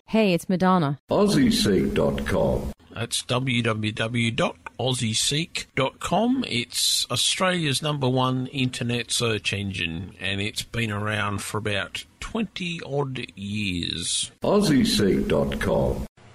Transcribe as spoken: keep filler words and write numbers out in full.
Hey, it's Madonna. Aussie Seek dot com. That's w w w dot aussie seek dot com. It's Australia's number one internet search engine, and it's been around for about twenty odd years. Aussie Seek dot com.